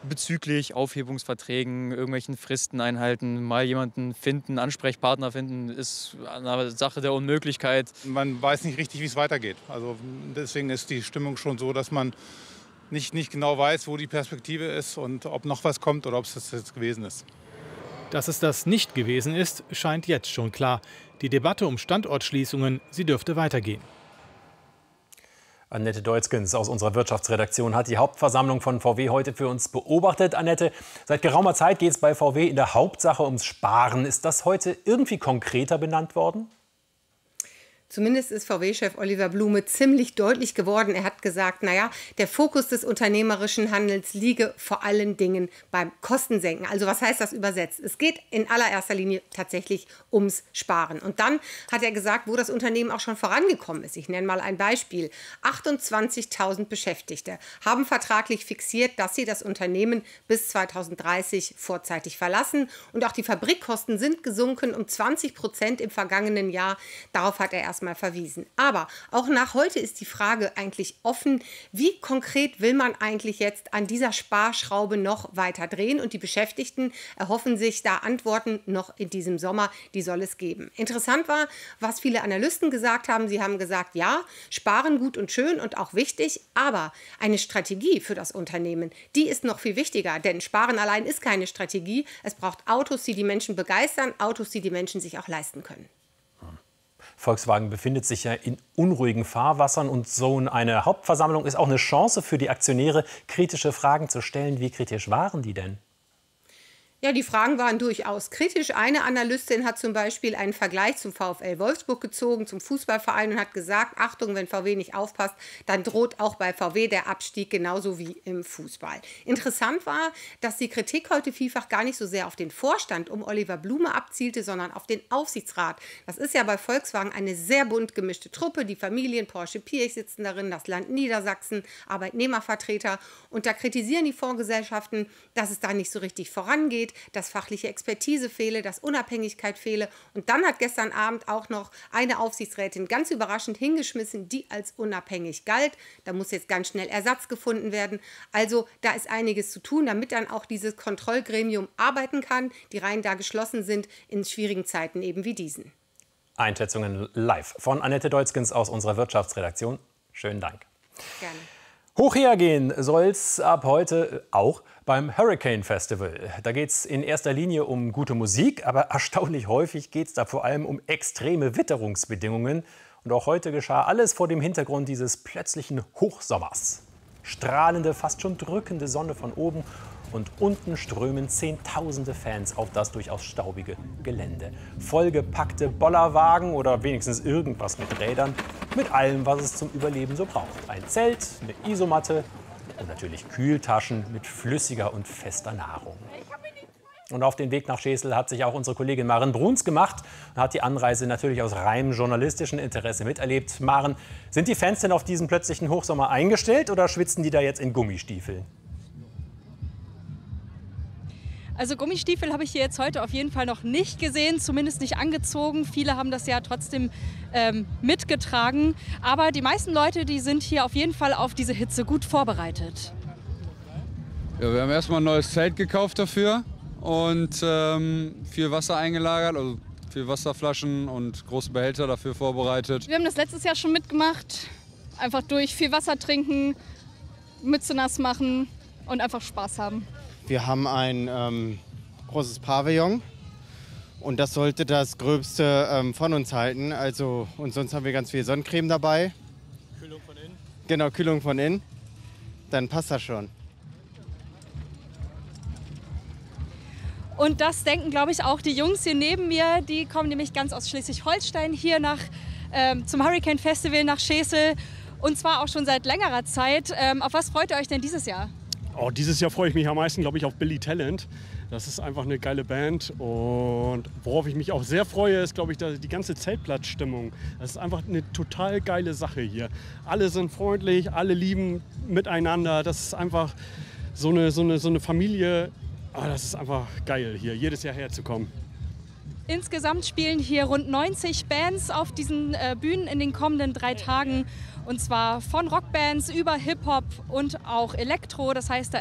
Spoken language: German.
bezüglich Aufhebungsverträgen, irgendwelchen Fristen einhalten, mal jemanden finden, Ansprechpartner finden, ist eine Sache der Unmöglichkeit. Man weiß nicht richtig, wie es weitergeht. Also deswegen ist die Stimmung schon so, dass man nicht genau weiß, wo die Perspektive ist und ob noch was kommt oder ob es das jetzt gewesen ist. Dass es das nicht gewesen ist, scheint jetzt schon klar. Die Debatte um Standortschließungen, sie dürfte weitergehen. Annette Deutzgens aus unserer Wirtschaftsredaktion hat die Hauptversammlung von VW heute für uns beobachtet. Annette, seit geraumer Zeit geht es bei VW in der Hauptsache ums Sparen. Ist das heute irgendwie konkreter benannt worden? Zumindest ist VW-Chef Oliver Blume ziemlich deutlich geworden. Er hat gesagt, naja, der Fokus des unternehmerischen Handels liege vor allen Dingen beim Kostensenken. Also was heißt das übersetzt? Es geht in allererster Linie tatsächlich ums Sparen. Und dann hat er gesagt, wo das Unternehmen auch schon vorangekommen ist. Ich nenne mal ein Beispiel. 28.000 Beschäftigte haben vertraglich fixiert, dass sie das Unternehmen bis 2030 vorzeitig verlassen. Und auch die Fabrikkosten sind gesunken um 20% im vergangenen Jahr. Darauf hat er erstmal verwiesen. Aber auch nach heute ist die Frage eigentlich offen, wie konkret will man eigentlich jetzt an dieser Sparschraube noch weiter drehen? Und die Beschäftigten erhoffen sich da Antworten noch in diesem Sommer, die soll es geben. Interessant war, was viele Analysten gesagt haben. Sie haben gesagt, ja, sparen gut und schön und auch wichtig, aber eine Strategie für das Unternehmen, die ist noch viel wichtiger, denn Sparen allein ist keine Strategie. Es braucht Autos, die die Menschen begeistern, Autos, die die Menschen sich auch leisten können. Volkswagen befindet sich ja in unruhigen Fahrwassern und so eine Hauptversammlung ist auch eine Chance für die Aktionäre, kritische Fragen zu stellen. Wie kritisch waren die denn? Ja, die Fragen waren durchaus kritisch. Eine Analystin hat zum Beispiel einen Vergleich zum VfL Wolfsburg gezogen, zum Fußballverein, und hat gesagt, Achtung, wenn VW nicht aufpasst, dann droht auch bei VW der Abstieg genauso wie im Fußball. Interessant war, dass die Kritik heute vielfach gar nicht so sehr auf den Vorstand um Oliver Blume abzielte, sondern auf den Aufsichtsrat. Das ist ja bei Volkswagen eine sehr bunt gemischte Truppe. Die Familien Porsche Piëch sitzen darin, das Land Niedersachsen, Arbeitnehmervertreter. Und da kritisieren die Fondsgesellschaften, dass es da nicht so richtig vorangeht, dass fachliche Expertise fehle, dass Unabhängigkeit fehle. Und dann hat gestern Abend auch noch eine Aufsichtsrätin ganz überraschend hingeschmissen, die als unabhängig galt. Da muss jetzt ganz schnell Ersatz gefunden werden. Also da ist einiges zu tun, damit dann auch dieses Kontrollgremium arbeiten kann, die Reihen da geschlossen sind in schwierigen Zeiten eben wie diesen. Einschätzungen live von Annette Deutzgens aus unserer Wirtschaftsredaktion. Schönen Dank. Gerne. Hoch hergehen soll es ab heute auch beim Hurricane Festival. Da geht es in erster Linie um gute Musik, aber erstaunlich häufig geht es da vor allem um extreme Witterungsbedingungen. Und auch heute geschah alles vor dem Hintergrund dieses plötzlichen Hochsommers. Strahlende, fast schon drückende Sonne von oben und unten strömen Zehntausende Fans auf das durchaus staubige Gelände. Vollgepackte Bollerwagen oder wenigstens irgendwas mit Rädern, mit allem, was es zum Überleben so braucht. Ein Zelt, eine Isomatte und natürlich Kühltaschen mit flüssiger und fester Nahrung. Und auf den Weg nach Schesel hat sich auch unsere Kollegin Maren Bruns gemacht und hat die Anreise natürlich aus reinem journalistischen Interesse miterlebt. Maren, sind die Fans denn auf diesen plötzlichen Hochsommer eingestellt oder schwitzen die da jetzt in Gummistiefeln? Also Gummistiefel habe ich hier jetzt heute auf jeden Fall noch nicht gesehen, zumindest nicht angezogen. Viele haben das ja trotzdem mitgetragen. Aber die meisten Leute, die sind hier auf jeden Fall auf diese Hitze gut vorbereitet. Ja, wir haben erstmal ein neues Zelt gekauft dafür und viel Wasser eingelagert, also viel Wasserflaschen und große Behälter dafür vorbereitet. Wir haben das letztes Jahr schon mitgemacht. Einfach durch viel Wasser trinken, Mütze nass machen und einfach Spaß haben. Wir haben ein großes Pavillon und das sollte das Gröbste von uns halten. Also, und sonst haben wir ganz viel Sonnencreme dabei. Kühlung von innen? Genau, Kühlung von innen. Dann passt das schon. Und das denken, glaube ich, auch die Jungs hier neben mir. Die kommen nämlich ganz aus Schleswig-Holstein hier zum Hurricane Festival nach Schesel. Und zwar auch schon seit längerer Zeit. Auf was freut ihr euch denn dieses Jahr? Oh, dieses Jahr freue ich mich am meisten, glaube ich, auf Billy Talent. Das ist einfach eine geile Band. Und worauf ich mich auch sehr freue, ist, glaube ich, die ganze Zeltplatzstimmung. Das ist einfach eine total geile Sache hier. Alle sind freundlich, alle lieben miteinander. Das ist einfach so eine Familie. Oh, das ist einfach geil, hier jedes Jahr herzukommen. Insgesamt spielen hier rund 90 Bands auf diesen Bühnen in den kommenden 3 Tagen. Und zwar von Rockbands über Hip-Hop und auch Elektro. Das heißt, da